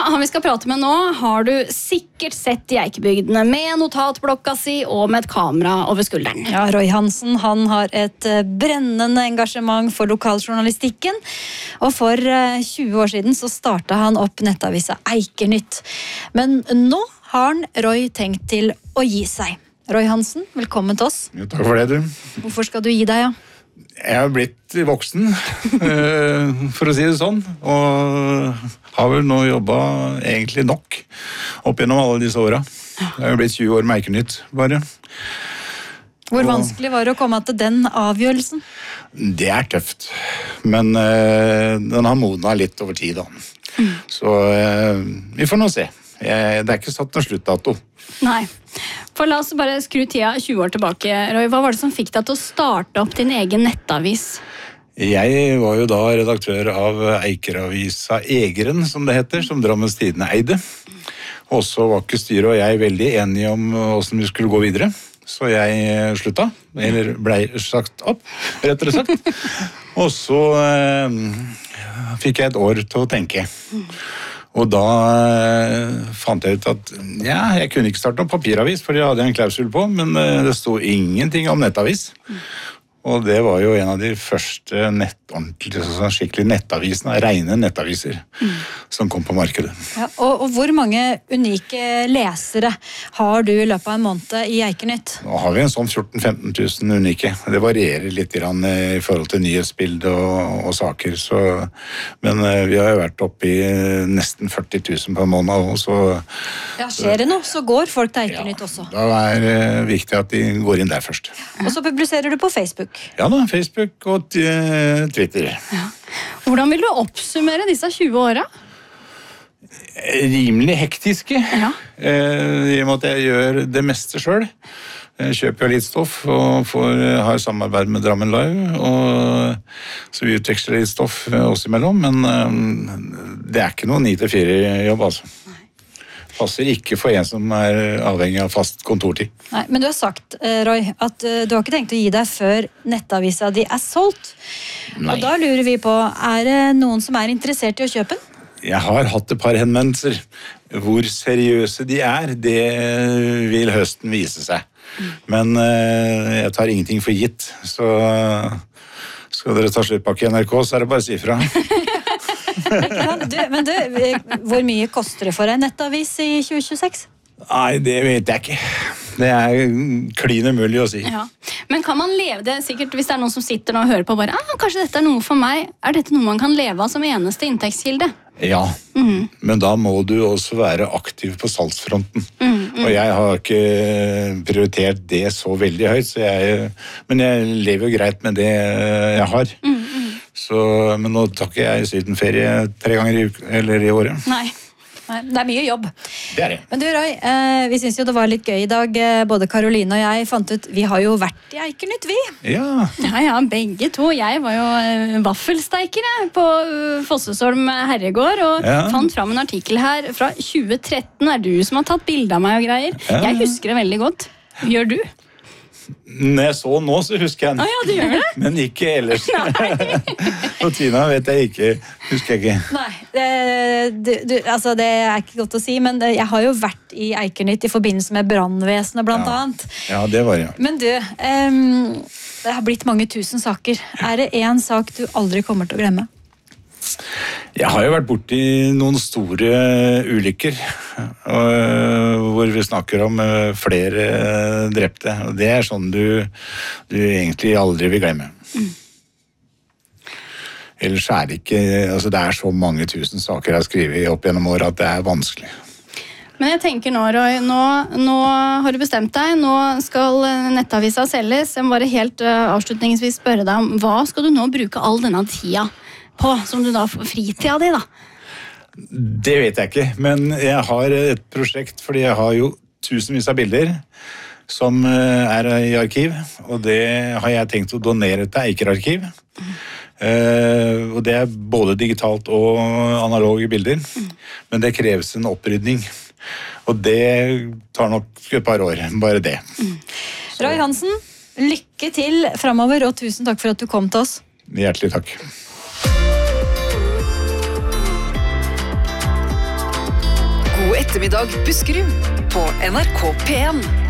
Ja, han vi skal prate med nå har du sikkert sett i Eikebygdene med notatblokka si og med et kamera over skulderen. Ja, Roy Hansen, han har et brennende engasjement for lokaljournalistikken, og for 20 år siden så startet han opp nettavisa Eikernytt. Men nå har han Roy tenkt til å gi seg. Roy Hansen, velkommen til oss. Jo, takk for det, du. Hvorfor skal du gi deg, ja? Jeg har blitt voksen, for å si det sånn, og har vel nå jobbet egentlig nok opp gjennom alle disse årene. Jeg har jo blitt 20 år med Eikernytt, bare. Hvor vanskelig var det å komme til den avgjørelsen? Det er tøft, men den har modnet litt over tid, da. Så vi får nå se. Det er ikke satt noen sluttdato. Nei, for la oss bare skru tida 20 år tilbake. Roy, hva var det som fikk deg til å starte opp din egen nettavis? Jeg var jo da redaktør av Eikeravisa Egeren, som det heter, som Drammens Tidende eide. Og så var ikke styret og jeg veldig enige om hvordan vi skulle gå videre. Så jeg slutta, eller ble sagt opp, rettere sagt. Og så fikk jeg et år til å tenke. Og da fant jeg ut at jeg kunne ikke starte noen papiravis, for jeg hadde en klausul på, men det stod ingenting om nettavis. Og det var jo en av de første skikkelig nettavisene, rene nettaviser, som kom på markedet. Ja, og hvor mange unike lesere har du i løpet av en måned i Eikernytt? Nå har vi en sånn 14-15 000 unike. Det varierer litt i forhold til nyhetsbilde og saker. Men vi har jo vært oppe i nesten 40 000 på en måned. Ja, skjer det noe, så går folk til Eikernytt også. Da er det viktig at de går inn der først. Og så publiserer du på Facebook. Ja da, Facebook og Twitter. Ja. Hvordan vil du oppsummere disse 20 årene? Rimelig hektiske. Ja. I og med at jeg gjør det meste selv. Jeg kjøper jo litt stoff og har samarbeid med Drammen Live. Så vi utveksler litt stoff oss imellom, men det er ikke noe 9-4-jobb, altså. Passer ikke for en som er avhengig av fast kontortid. Nei, men du har sagt, Roy, at du har ikke tenkt å gi deg før nettavisa di er solgt. Nei. Og da lurer vi på, er det noen som er interessert i å kjøpe den? Jeg har hatt et par henvendelser. Hvor seriøse de er, det vil høsten vise seg. Men jeg tar ingenting for gitt. Så skal dere ta sluttpakke i NRK, så er det bare å si fra. Men hvor mye koster det for en nettavis i 2026? Nei, det vet jeg ikke. Det er klin umulig å si. Ja. Men kan man leve det, sikkert hvis det er noen som sitter nå og hører på bare, kanskje dette er noe for meg, er dette noe man kan leve av som eneste inntektskilde? Ja, men da må du også være aktiv på salgsfronten. Og jeg har ikke prioritert det så veldig høyt, men jeg lever jo greit med det jeg har. Men nå tar ikke jeg sydenferie 3 ganger i året. Nei, det er mye jobb. Det er det. Men du, Roy, vi synes jo det var litt gøy i dag. Både Karoline og jeg fant ut, vi har jo vært i Eikernytt, vi. Ja. Ja, begge to. Jeg var jo vaffelsteikere på Fossesholm herregård, og fant fram en artikkel her fra 2013. Er du som har tatt bilde av meg og greier? Ja. Jeg husker det veldig godt. Gjør du? Når jeg så nå, så husker jeg den. Ja, du gjør det? Men ikke ellers. Og Tina vet jeg ikke. Husker jeg ikke. Nei, altså det er ikke godt å si, men jeg har jo vært i Eikernytt i forbindelse med brannvesenet blant annet. Ja, det var jeg. Men du, det har blitt mange tusen saker. Er det en sak du aldri kommer til å glemme? Jeg har jo vært borti noen store ulykker, hvor vi snakker om flere drepte. Og det er sånn du egentlig aldri vil glemme. Ellers er det ikke, altså det er så mange tusen saker jeg har skrevet opp gjennom året at det er vanskelig. Men jeg tenker nå, Roy, nå har du bestemt deg, nå skal nettavisa selges. Jeg må bare helt avslutningsvis spørre deg om, hva skal du nå bruke all denne tida på, som du da får fritida di, da? Det vet jeg ikke, men jeg har et prosjekt, fordi jeg har jo tusenvis av bilder som er i arkiv, og det har jeg tenkt å donere til Eikerarkiv. Og det er både digitalt og analoge bilder, men det kreves en opprydning. Og det tar nok et par år, bare det. Roy Hansen, lykke til fremover, og tusen takk for at du kom til oss. Hjertelig takk. Ettermiddag Buskerud på NRK P1.